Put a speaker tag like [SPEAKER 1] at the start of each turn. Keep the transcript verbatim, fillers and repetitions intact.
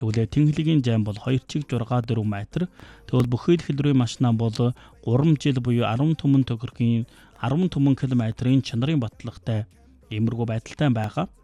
[SPEAKER 1] Тэгвэл тэнхлэгийн жайм бол хоёр чиг зураг дөрвөн метр. Тэгвэл бүхий дэлбэрийн машина бол гурван жил буюу арван түмэн төгрөгийн арван түмэн километрийн чанарын батлагтай иймэрхүү байдалтай байгаа.